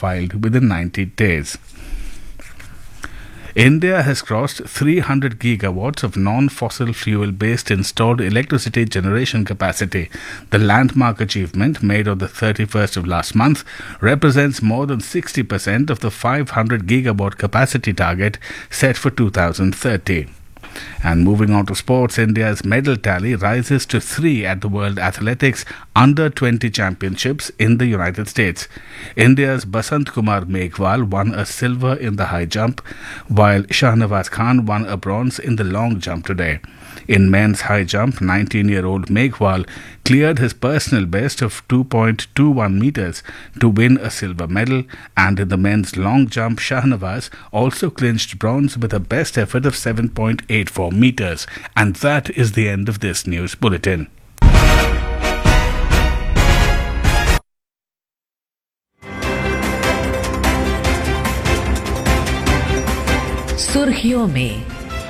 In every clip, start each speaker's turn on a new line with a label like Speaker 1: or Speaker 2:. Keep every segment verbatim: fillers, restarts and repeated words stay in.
Speaker 1: filed within ninety days. India has crossed three hundred gigawatts of non-fossil fuel-based installed electricity generation capacity. The landmark achievement, made on the thirty-first of last month, represents more than sixty percent of the five hundred gigawatt capacity target set for two thousand thirty. And moving on to sports, India's medal tally rises to three at the World Athletics Under twenty Championships in the United States. India's Basant Kumar Meghwal won a silver in the high jump, while Shahnawaz Khan won a bronze in the long jump today. In men's high jump, nineteen-year-old Meghwal cleared his personal best of two point two one meters to win a silver medal, and in the men's long jump, Shahnawaz also clinched bronze with a best effort of seven point eight four meters. And that is the end of this news bulletin.
Speaker 2: सुर्खियों में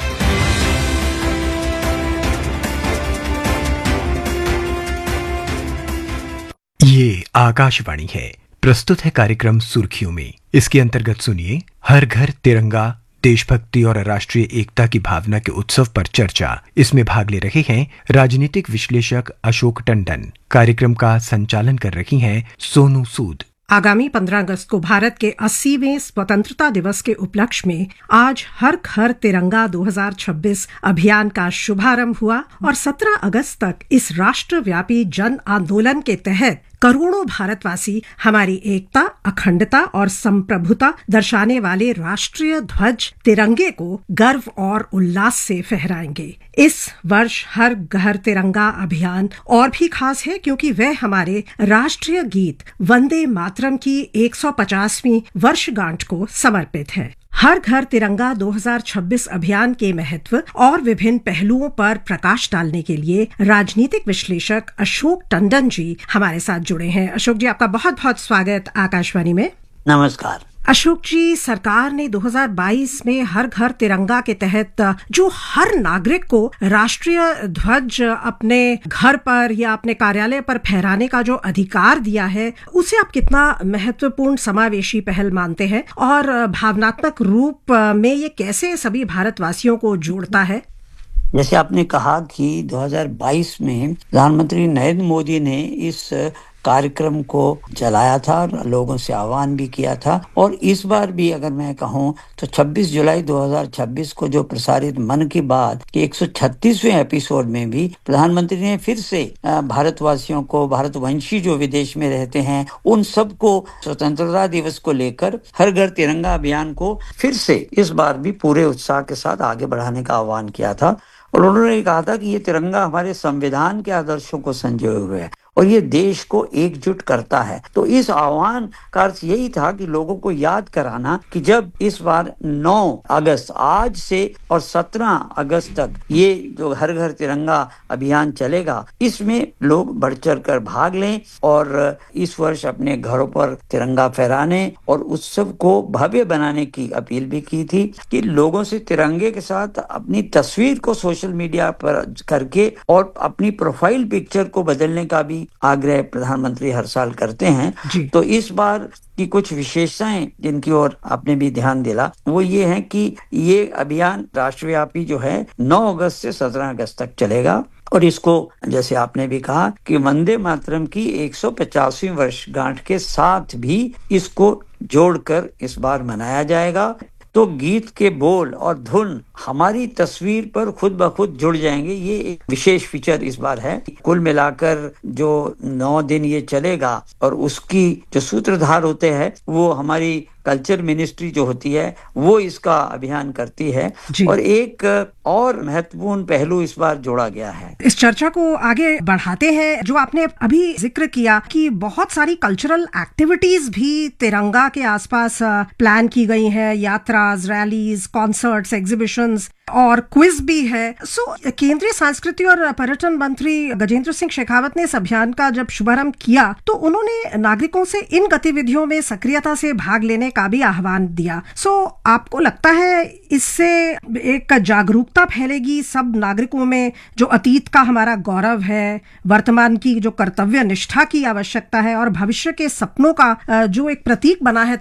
Speaker 3: ये आकाशवाणी है। प्रस्तुत है कार्यक्रम सुर्खियों में। इसके अंतर्गत सुनिए हर घर तिरंगा, देशभक्ति और राष्ट्रीय एकता की भावना के उत्सव पर चर्चा। इसमें भाग ले रहे हैं राजनीतिक विश्लेषक अशोक टंडन। कार्यक्रम का संचालन कर रही हैं सोनू सूद।
Speaker 4: आगामी पंद्रह अगस्त को भारत के अस्सीवें स्वतंत्रता दिवस के उपलक्ष्य में आज हर घर तिरंगा दो हज़ार छब्बीस अभियान का शुभारंभ हुआ और सत्रह अगस्त तक इस राष्ट्रव्यापी जन आंदोलन के तहत करोड़ों भारतवासी हमारी एकता, अखंडता और संप्रभुता दर्शाने वाले राष्ट्रीय ध्वज तिरंगे को गर्व और उल्लास से फहराएंगे। इस वर्ष हर घर तिरंगा अभियान और भी खास है क्योंकि वह हमारे राष्ट्रीय गीत वंदे मातरम की एक सौ पचासवीं वर्षगांठ को समर्पित है। हर घर तिरंगा दो हज़ार छब्बीस अभियान के महत्व और विभिन्न पहलुओं पर प्रकाश डालने के लिए राजनीतिक विश्लेषक अशोक टंडन जी हमारे साथ जुड़े हैं। अशोक जी, आपका बहुत बहुत स्वागत आकाशवाणी में।
Speaker 5: नमस्कार।
Speaker 4: अशोक जी, सरकार ने दो हज़ार बाईस में हर घर तिरंगा के तहत जो हर नागरिक को राष्ट्रीय ध्वज अपने घर पर या अपने कार्यालय पर फहराने का जो अधिकार दिया है, उसे आप कितना महत्वपूर्ण समावेशी पहल मानते हैं और भावनात्मक रूप में ये कैसे सभी भारतवासियों को जोड़ता है?
Speaker 5: जैसे आपने कहा कि दो हज़ार बाईस में प्रधानमंत्री नरेंद्र मोदी ने इस कार्यक्रम को चलाया था और लोगों से आह्वान भी किया था, और इस बार भी अगर मैं कहूँ तो छब्बीस जुलाई दो हज़ार छब्बीस को जो प्रसारित मन की बात के एक सौ छत्तीसवें एपिसोड में भी प्रधानमंत्री ने फिर से भारतवासियों को, भारतवंशी जो विदेश में रहते हैं, उन सबको स्वतंत्रता दिवस को लेकर हर घर तिरंगा अभियान को फिर से इस बार भी पूरे उत्साह के साथ आगे बढ़ाने का आह्वान किया था। और उन्होंने कहा था कि ये तिरंगा हमारे संविधान के आदर्शों को संजोए हुए है और ये देश को एकजुट करता है। तो इस आह्वान का अर्थ यही था कि लोगों को याद कराना कि जब इस बार नौ अगस्त आज से और सत्रह अगस्त तक ये जो हर घर तिरंगा अभियान चलेगा, इसमें लोग बढ़ चढ़ कर भाग लें और इस वर्ष अपने घरों पर तिरंगा फहराने और उत्सव को भव्य बनाने की अपील भी की थी कि लोगों से तिरंगे के साथ अपनी तस्वीर को सोशल मीडिया पर करके और अपनी प्रोफाइल पिक्चर को बदलने का भी आग्रह प्रधानमंत्री हर साल करते हैं। तो इस बार की कुछ विशेषताएं जिनकी ओर आपने भी ध्यान दिला, वो ये है कि ये अभियान राष्ट्रव्यापी जो है नौ अगस्त से सत्रह अगस्त तक चलेगा और इसको, जैसे आपने भी कहा, कि वंदे मातरम की एक सौ पचासवीं वर्षगांठ के साथ भी इसको जोड़कर इस बार मनाया जाएगा। तो गीत के बोल और धुन हमारी तस्वीर पर खुद ब खुद जुड़ जाएंगे। ये एक विशेष फीचर इस बार है। कुल मिलाकर जो नौ दिन ये चलेगा और उसकी जो सूत्रधार होते हैं वो हमारी कल्चर मिनिस्ट्री जो होती है वो इसका अभियान करती है। और एक और महत्वपूर्ण पहलू इस बार जोड़ा गया है।
Speaker 4: इस चर्चा को आगे बढ़ाते हैं। जो आपने अभी जिक्र किया कि बहुत सारी कल्चरल एक्टिविटीज भी तिरंगा के आसपास प्लान की गई हैं, यात्राज, रैलीज, कॉन्सर्ट्स, एग्जीबिशंस और क्विज भी है। सो केंद्रीय संस्कृति और पर्यटन मंत्री गजेंद्र सिंह शेखावत ने इस अभियान का जब शुभारंभ किया तो उन्होंने नागरिकों से इन गतिविधियों में सक्रियता से भाग लेने का भी आह्वान दिया। सो आपको लगता है इससे एक जागरूकता फैलेगी सब नागरिकों में, जो अतीत का हमारा गौरव है, वर्तमान की जो कर्तव्य निष्ठा की आवश्यकता है और भविष्य के सपनों का जो एक प्रतीक बना है